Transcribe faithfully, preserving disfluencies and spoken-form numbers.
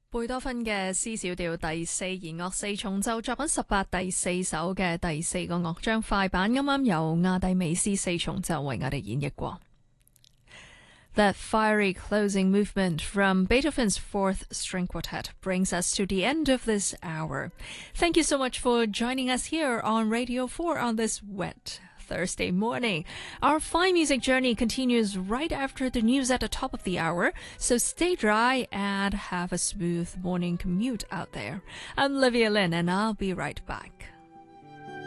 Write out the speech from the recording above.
貝多芬嘅 C 小調第四弦樂四重奏作品十八第四首嘅第四個樂章快板，啱啱由亞蒂美斯四重奏為我哋演繹過。That fiery closing movement from Beethoven's Fourth String Quartet brings us to the end of this hour. Thank you so much for joining us here on Radio four on this wet Thursday morning. Our fine music journey continues right after the news at the top of the hour, so stay dry and have a smooth morning commute out there. I'm Livia Lynn, and I'll be right back.